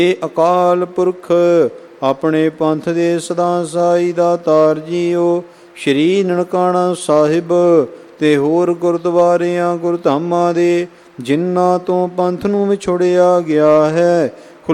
ਇਹ ਅਕਾਲ ਪੁਰਖ ਆਪਣੇ ਪੰਥ ਦੇ ਸਦਾ ਸਾਈ ਦਾਤਾਰ ਜੀਓ, ਸ਼੍ਰੀ ਨਨਕਾਣਾ ਸਾਹਿਬ ਤੇ ਹੋਰ ਗੁਰਦੁਆਰਿਆਂ ਗੁਰਧਾਮਾਂ ਦੇ ਜਿਨ੍ਹਾਂ ਤੋਂ ਪੰਥ ਨੂੰ ਵਿਛੋੜਿਆ ਗਿਆ ਹੈ,